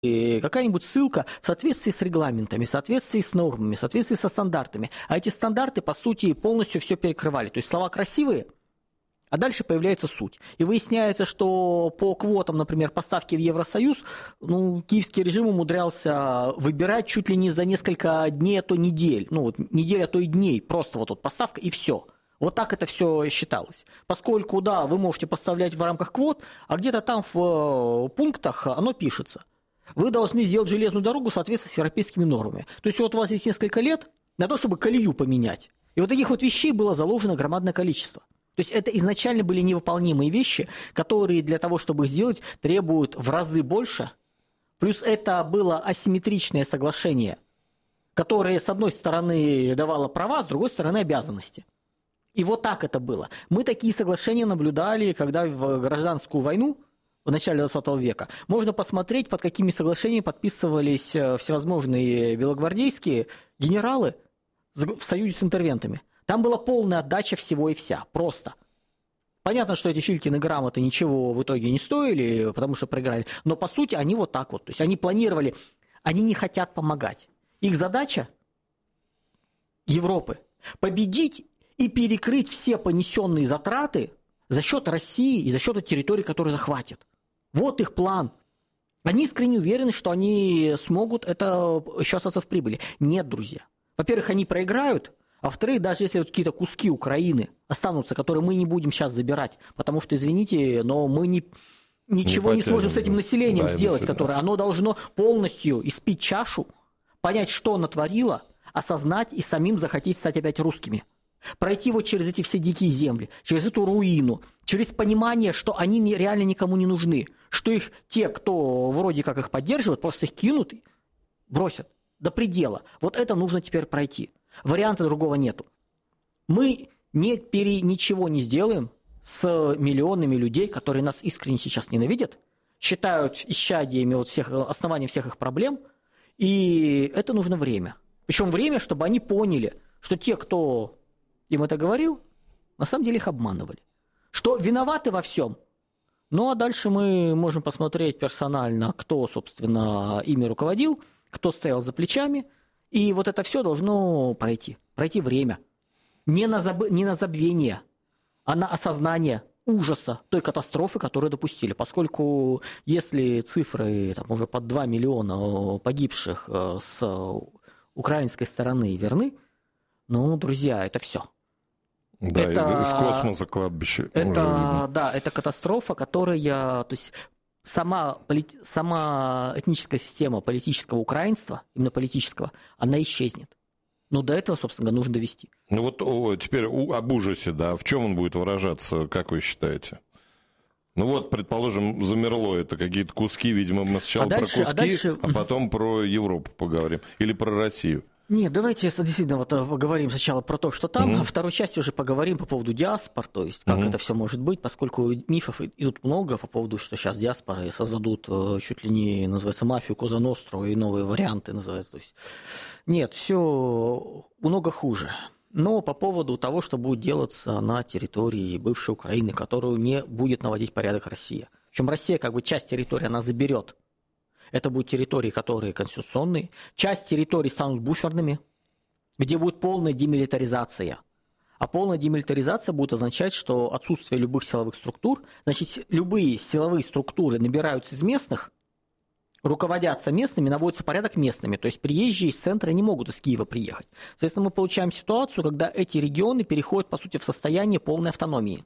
какая-нибудь ссылка в соответствии с регламентами, в соответствии с нормами, в соответствии со стандартами. А эти стандарты, по сути, полностью все перекрывали. То есть слова красивые, а дальше появляется суть. И выясняется, что по квотам, например, поставки в Евросоюз, киевский режим умудрялся выбирать чуть ли не за несколько дней, а то недель. Неделя, а то и дней. Просто вот поставка и все. Вот так это все считалось. Поскольку, да, вы можете поставлять в рамках квот, а где-то там в пунктах оно пишется. Вы должны сделать железную дорогу в соответствии с европейскими нормами. То есть вот у вас есть несколько лет на то, чтобы колею поменять. И вот таких вот вещей было заложено громадное количество. То есть это изначально были невыполнимые вещи, которые для того, чтобы их сделать, требуют в разы больше. Плюс это было асимметричное соглашение, которое с одной стороны давало права, с другой стороны обязанности. И вот так это было. Мы такие соглашения наблюдали, когда в гражданскую войну в начале 20 века. Можно посмотреть, под какими соглашениями подписывались всевозможные белогвардейские генералы в союзе с интервентами. Там была полная отдача всего и вся. Просто. Понятно, что эти Филькины грамоты ничего в итоге не стоили, потому что проиграли. Но по сути они вот так вот. То есть они планировали, они не хотят помогать. Их задача Европы победить и перекрыть все понесенные затраты за счет России и за счет территорий, которые захватят. Вот их план. Они искренне уверены, что они смогут это еще остаться в прибыли. Нет, друзья. Во-первых, они проиграют, а во-вторых, даже если вот какие-то куски Украины останутся, которые мы не будем сейчас забирать, потому что, извините, но мы ничего не сможем с этим населением сделать, которое оно должно полностью испить чашу, понять, что оно творило, осознать и самим захотеть стать опять русскими. Пройти вот через эти все дикие земли, через эту руину, через понимание, что они реально никому не нужны, что их те, кто вроде как их поддерживает, просто их кинут, бросят до предела. Вот это нужно теперь пройти. Варианта другого нету. Мы ничего не сделаем с миллионами людей, которые нас искренне сейчас ненавидят, считают исчадиями вот оснований всех их проблем, и это нужно время. Причем время, чтобы они поняли, что те, кто им это говорил, на самом деле их обманывали. Что виноваты во всем. Ну, а дальше мы можем посмотреть персонально, кто, собственно, ими руководил, кто стоял за плечами. И вот это все должно пройти. Пройти время. Не на забвение, а на осознание ужаса той катастрофы, которую допустили. Поскольку если цифры там, уже под 2 миллиона погибших с украинской стороны верны, ну, друзья, это все. Да, это, из космоса кладбище. Это катастрофа, которая, то есть сама этническая система политического украинства, именно политического, она исчезнет. Но до этого, собственно, нужно довести. Ну вот теперь об ужасе, да, в чем он будет выражаться, как вы считаете? Ну вот, предположим, замерло это какие-то куски, видимо, мы сначала про куски, а потом про Европу поговорим, или про Россию. Нет, давайте действительно вот поговорим сначала про то, что там, а второй части уже поговорим по поводу диаспор, то есть как это все может быть, поскольку мифов идут много по поводу, что сейчас диаспоры создадут чуть ли не, называется, мафию Коза Ностру и новые варианты называются. То есть нет, все много хуже. Но по поводу того, что будет делаться на территории бывшей Украины, которую не будет наводить порядок Россия. Причем Россия как бы часть территории она заберет. Это будут территории, которые конституционные. Часть территорий станут буферными, где будет полная демилитаризация. А полная демилитаризация будет означать, что отсутствие любых силовых структур, значит, любые силовые структуры набираются из местных, руководятся местными, наводится порядок местными. То есть приезжие из центра не могут из Киева приехать. Соответственно, мы получаем ситуацию, когда эти регионы переходят, по сути, в состояние полной автономии.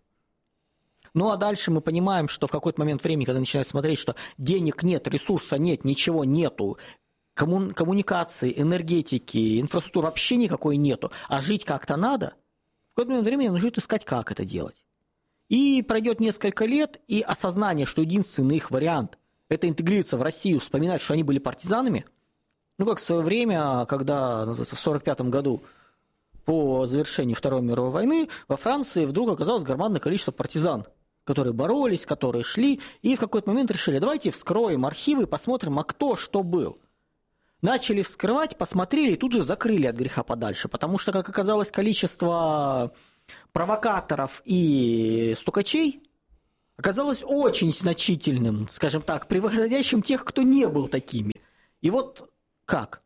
Ну а дальше мы понимаем, что в какой-то момент времени, когда начинают смотреть, что денег нет, ресурса нет, ничего нету, коммуникации, энергетики, инфраструктуры вообще никакой нету, а жить как-то надо, в какой-то момент времени нужно искать, как это делать. И пройдет несколько лет, и осознание, что единственный их вариант – это интегрироваться в Россию, вспоминать, что они были партизанами, ну как в свое время, когда, называется, в 1945 году, по завершению Второй мировой войны, во Франции вдруг оказалось громадное количество партизан, которые боролись, которые шли, и в какой-то момент решили, давайте вскроем архивы, посмотрим, а кто что был. Начали вскрывать, посмотрели, и тут же закрыли от греха подальше, потому что, как оказалось, количество провокаторов и стукачей оказалось очень значительным, скажем так, превосходящим тех, кто не был такими. И вот как?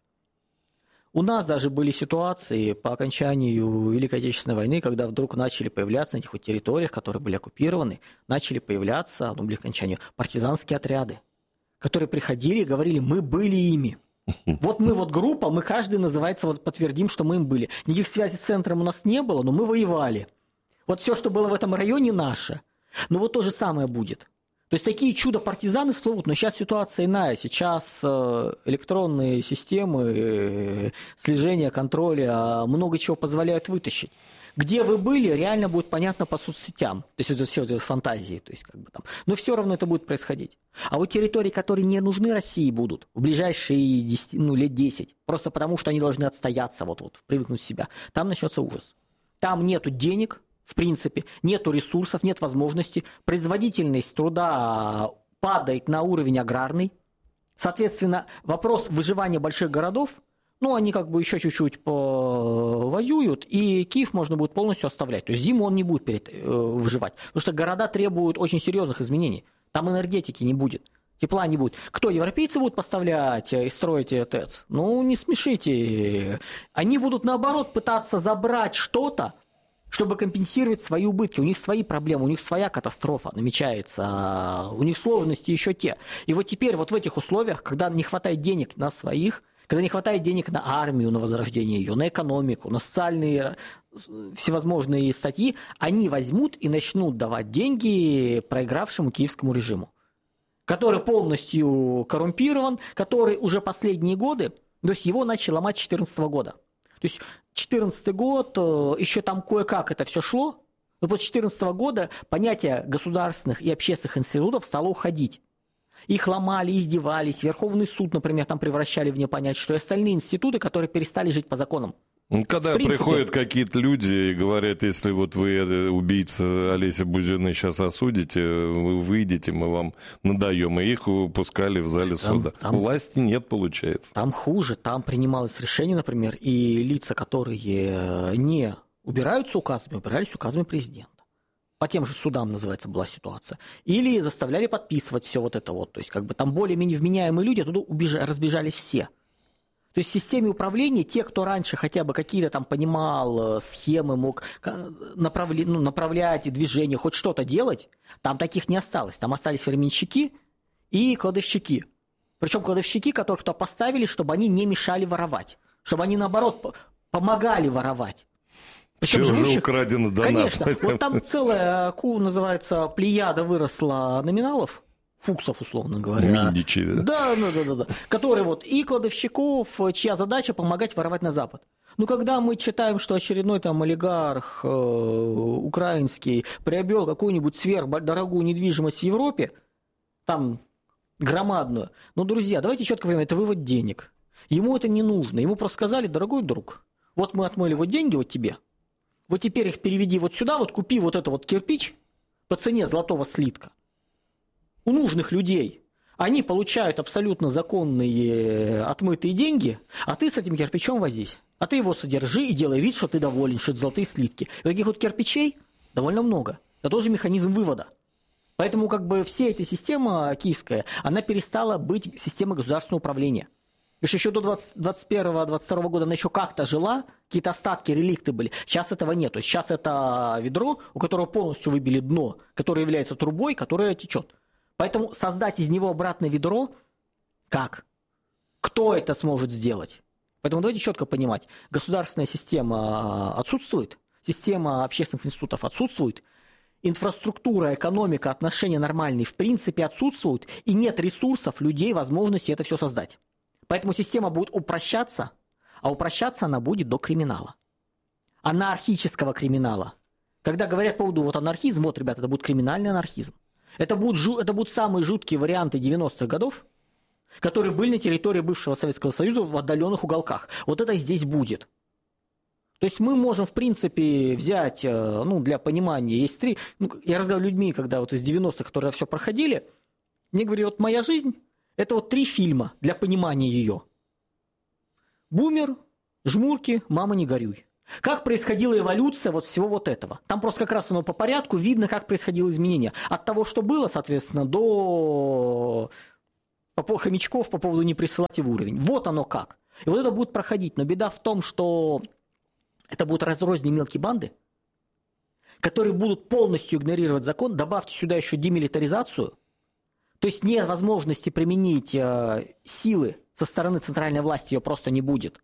У нас даже были ситуации по окончанию Великой Отечественной войны, когда вдруг начали появляться на этих вот территориях, которые были оккупированы, начали появляться, ближе к окончанию, партизанские отряды, которые приходили и говорили: мы были ими. Вот мы вот группа, мы каждый называется, вот подтвердим, что мы им были. Никаких связей с центром у нас не было, но мы воевали. Вот все, что было в этом районе, наше. Но вот то же самое будет. То есть такие чудо-партизаны всплывут, но сейчас ситуация иная. Сейчас электронные системы слежения, контроля много чего позволяют вытащить. Где вы были, реально будет понятно по соцсетям. То есть это все это фантазии. То есть, как бы там. Но все равно это будет происходить. А вот территории, которые не нужны России, будут в ближайшие лет 10. Просто потому, что они должны отстояться, привыкнуть в себя. Там начнется ужас. Там нету денег. В принципе, нету ресурсов, нет возможностей. Производительность труда падает на уровень аграрный. Соответственно, вопрос выживания больших городов, они как бы еще чуть-чуть повоюют, и Киев можно будет полностью оставлять. То есть зиму он не будет выживать. Потому что города требуют очень серьезных изменений. Там энергетики не будет. Тепла не будет. Кто, европейцы будут поставлять и строить ТЭЦ? Не смешите. Они будут, наоборот, пытаться забрать что-то, чтобы компенсировать свои убытки. У них свои проблемы, у них своя катастрофа намечается, у них сложности еще те. И вот теперь вот в этих условиях, когда не хватает денег на своих, когда не хватает денег на армию, на возрождение ее, на экономику, на социальные всевозможные статьи, они возьмут и начнут давать деньги проигравшему киевскому режиму, который полностью коррумпирован, который уже последние годы, то есть его начали ломать с 2014 года. То есть 2014 год, еще там кое-как это все шло, но после 2014 года понятие государственных и общественных институтов стало уходить. Их ломали, издевались, Верховный суд, например, там превращали в непонятие, что и остальные институты, которые перестали жить по законам. Когда приходят какие-то люди и говорят: если вот вы убийца Олеся Бузиной сейчас осудите, вы выйдете, мы вам надаем, и их выпускали в зале суда. Власти нет, получается. Там хуже, там принималось решение, например, и лица, которые не убираются указами, убирались указами президента. По тем же судам, называется, была ситуация. Или заставляли подписывать все вот это вот. То есть как бы там более-менее вменяемые люди, оттуда разбежались все. То есть в системе управления те, кто раньше хотя бы какие-то там понимал схемы, мог направлять и движения, хоть что-то делать, там таких не осталось. Там остались временщики и кладовщики. Причем кладовщики, которых туда поставили, чтобы они не мешали воровать. Чтобы они, наоборот, помогали воровать. Причем все уже украдено до нас. Конечно. Вот там целая, называется, плеяда выросла номиналов. Фуксов, условно говоря. Миндичи, да? Да. Которые вот и кладовщиков, чья задача помогать воровать на Запад. Когда мы читаем, что очередной там олигарх украинский приобрел какую-нибудь сверхдорогую недвижимость в Европе, там громадную, друзья, давайте четко понимаем, это вывод денег. Ему это не нужно. Ему просто сказали: дорогой друг, вот мы отмыли вот деньги вот тебе, вот теперь их переведи вот сюда, вот купи вот это вот кирпич по цене золотого слитка. У нужных людей. Они получают абсолютно законные отмытые деньги, а ты с этим кирпичом возись. А ты его содержи и делай вид, что ты доволен, что это золотые слитки. И таких вот кирпичей довольно много. Это тоже механизм вывода. Поэтому как бы вся эта система киевская, она перестала быть системой государственного управления. Потому что еще до 2021-2022 года она еще как-то жила, какие-то остатки, реликты были. Сейчас этого нет. То есть сейчас это ведро, у которого полностью выбили дно, которое является трубой, которая течет. Поэтому создать из него обратно ведро, как? Кто это сможет сделать? Поэтому давайте четко понимать, государственная система отсутствует, система общественных институтов отсутствует, инфраструктура, экономика, отношения нормальные в принципе отсутствуют, и нет ресурсов, людей, возможности это все создать. Поэтому система будет упрощаться, а упрощаться она будет до криминала. Анархического криминала. Когда говорят по поводу анархизм, ребята, это будет криминальный анархизм. Это будут самые жуткие варианты 90-х годов, которые были на территории бывшего Советского Союза в отдаленных уголках. Вот это здесь будет. То есть мы можем, в принципе, взять, для понимания, есть три... я разговариваю с людьми, когда из 90-х, которые все проходили, мне говорят: моя жизнь – это 3 фильма для понимания ее. «Бумер», «Жмурки», «Мама, не горюй». Как происходила эволюция вот всего вот этого? Там просто как раз оно по порядку видно, как происходило изменение. От того, что было, соответственно, до хомячков по поводу не присылать в уровень. Вот оно как. И вот это будет проходить. Но беда в том, что это будут разрозненные мелкие банды, которые будут полностью игнорировать закон. Добавьте сюда еще демилитаризацию. То есть нет возможности применить силы со стороны центральной власти, ее просто не будет.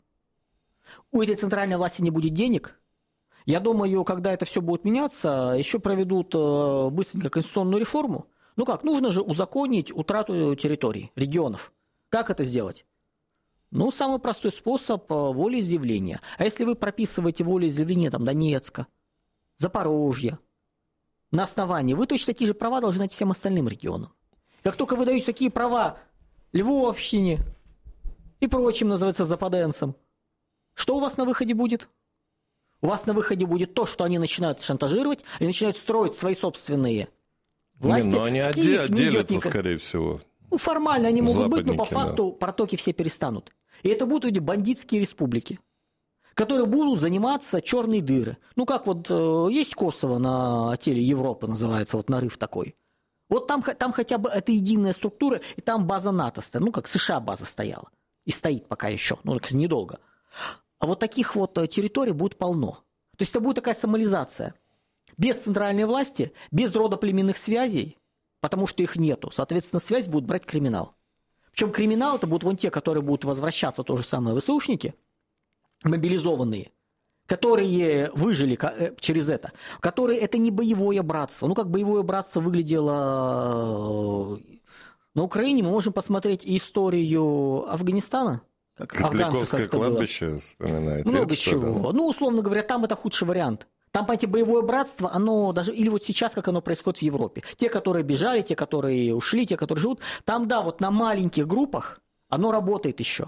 У этой центральной власти не будет денег. Я думаю, когда это все будет меняться, еще проведут быстренько конституционную реформу. Ну как, нужно же узаконить утрату территорий, регионов. Как это сделать? Ну, самый простой способ – волеизъявления. А если вы прописываете волеизъявление там, Донецка, Запорожья, на основании, вы точно такие же права должны дать всем остальным регионам. Как только вы даете такие права Львовщине и прочим, называется, западенцам, что у вас на выходе будет? У вас на выходе будет то, что они начинают шантажировать, они начинают строить свои собственные власти. Но они отделятся, скорее всего. Ну, формально они могут быть, но по факту протоки все перестанут. И это будут эти бандитские республики, которые будут заниматься черные дыры. Ну, как вот есть Косово на теле Европы, называется, вот нарыв такой. Вот там хотя бы это единая структура, и там база НАТО стоит. Ну, как США база стояла. И стоит пока еще, ну, недолго. А вот таких вот территорий будет полно. То есть это будет такая сомализация. Без центральной власти, без родоплеменных связей, потому что их нету. Соответственно, связь будет брать криминал. Причем криминал это будут вон те, которые будут возвращаться, то же самое ВСУшники, мобилизованные, которые выжили через это, которые это не боевое братство. Ну, как боевое братство выглядело на Украине, мы можем посмотреть историю Афганистана. Как Котликовское кладбище вспоминает. Много чего. Ну, условно говоря, там это худший вариант. Там, понимаете, боевое братство, оно даже, или вот сейчас, как оно происходит в Европе. Те, которые бежали, те, которые ушли, те, которые живут, там, да, вот на маленьких группах оно работает еще.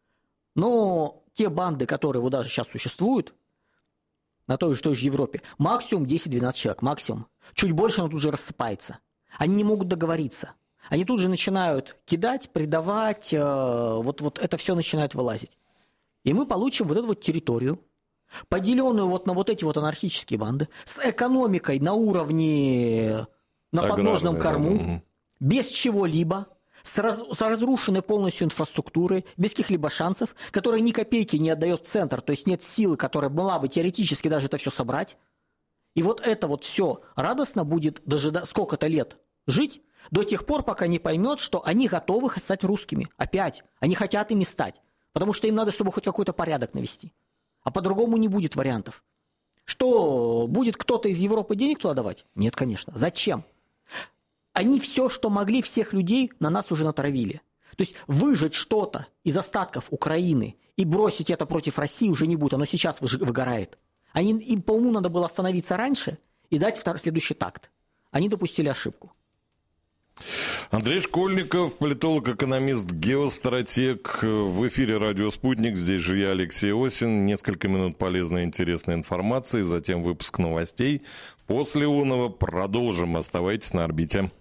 Но те банды, которые вот даже сейчас существуют, на той же Европе, максимум 10-12 человек, максимум. Чуть больше оно тут же рассыпается. Они не могут договориться. Они тут же начинают кидать, предавать, вот это все начинает вылазить. И мы получим вот эту вот территорию, поделенную вот на вот эти вот анархические банды, с экономикой на уровне, на подножном корму, без чего-либо, с разрушенной полностью инфраструктурой, без каких-либо шансов, которая ни копейки не отдает в центр, то есть нет силы, которая была бы теоретически даже это все собрать. И вот это вот все радостно будет сколько-то лет жить, до тех пор, пока не поймет, что они готовы стать русскими. Опять. Они хотят ими стать. Потому что им надо, чтобы хоть какой-то порядок навести. А по-другому не будет вариантов. Что, будет кто-то из Европы денег туда давать? Нет, конечно. Зачем? Они все, что могли, всех людей на нас уже натравили. То есть выжать что-то из остатков Украины и бросить это против России уже не будет. Оно сейчас выгорает. Им по уму надо было остановиться раньше и дать следующий такт. Они допустили ошибку. Андрей Школьников, политолог, экономист, геостратег. В эфире «Радио Спутник». Здесь же я, Алексей Осин. Несколько минут полезной и интересной информации, затем выпуск новостей. После Унова продолжим. Оставайтесь на орбите.